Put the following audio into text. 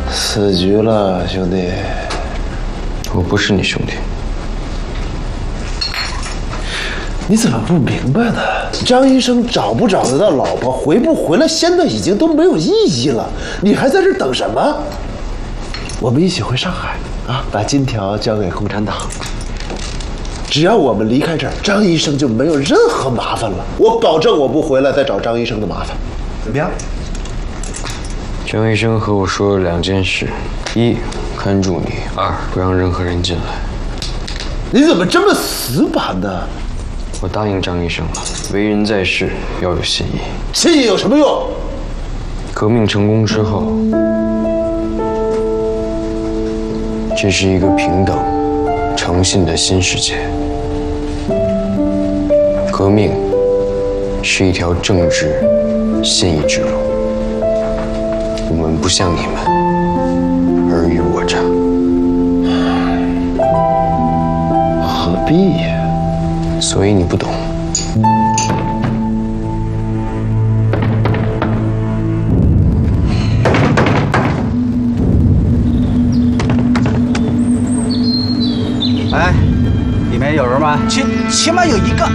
死局了，兄弟。 我不是你兄弟。 你怎么不明白呢？张医生找不找得到老婆，回不回来，现在已经都没有意义了。你还在这等什么？我们一起回上海啊，把金条交给共产党。只要我们离开这儿，张医生就没有任何麻烦了。我保证我不回来再找张医生的麻烦，怎么样？ 张医生和我说了2件事：一，看住你；二，不让任何人进来。 你怎么这么死板呢？ 我答应张医生了，为人在世要有信义。 信义有什么用？ 革命成功之后，这是一个平等、诚信的新世界。革命是一条正直、信义之路。我们不像你们尔虞我诈。 何必呀？ 所以你不懂。 哎，里面有人吗？起码有1个。